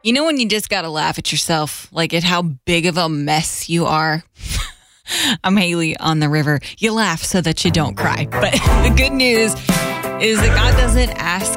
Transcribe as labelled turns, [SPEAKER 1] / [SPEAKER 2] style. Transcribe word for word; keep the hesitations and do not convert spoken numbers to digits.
[SPEAKER 1] You know when you just got to laugh at yourself, like at how big of a mess you are? I'm Haley on the river. You laugh so that you don't cry. But the good news is that God doesn't ask